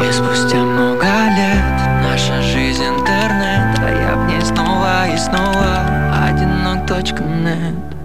И спустя много лет наша жизнь интернет, а я в ней снова и снова одинок.нет.